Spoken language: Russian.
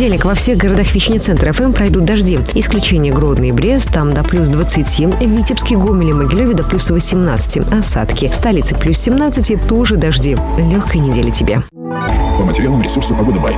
понедельник во всех городах вещания центра ФМ пройдут дожди. Исключение Гродно и Брест, там до плюс 20. В Витебске, Гомеле, Могилеве до плюс 18. Осадки. В столице плюс 17 и тоже дожди. Легкой недели тебе. По материалам ресурса «Погода Бай».